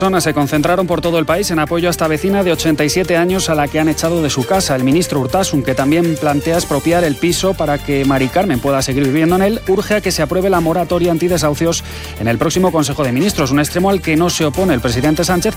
Personas se concentraron por todo el país en apoyo a esta vecina de 87 años a la que han echado de su casa. El ministro Urtasun, que también plantea expropiar el piso para que Mari Carmen pueda seguir viviendo en él, urge a que se apruebe la moratoria antidesahucios en el próximo Consejo de Ministros, un extremo al que no se opone el presidente Sánchez,